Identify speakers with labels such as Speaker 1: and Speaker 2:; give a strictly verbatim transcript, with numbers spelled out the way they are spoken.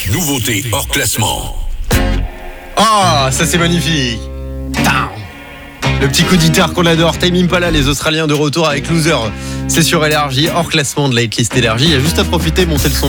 Speaker 1: Nouveauté hors classement.
Speaker 2: Ah, ça c'est magnifique. Tam. Le petit coup de guitare qu'on adore. Tame Impala, les Australiens de retour avec Loser. C'est sur Énergie, hors classement de la hitlist Énergie. Il y a juste à profiter, monter le son.